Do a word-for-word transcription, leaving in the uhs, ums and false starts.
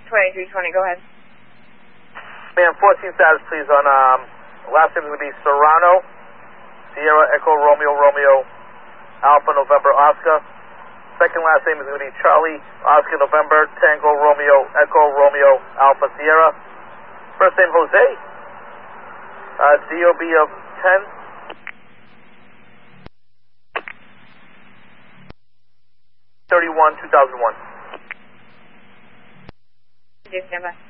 twenty-three twenty, go ahead. Ma'am, fourteen status, please, on, um, last name is going to be Serrano, Sierra, Echo, Romeo, Romeo, Alpha, November, Oscar. Second last name is going to be Charlie, Oscar, November, Tango, Romeo, Echo, Romeo, Alpha, Sierra. First name, Jose. Uh, D O B of ten. thirty-one, two thousand one. Stand by.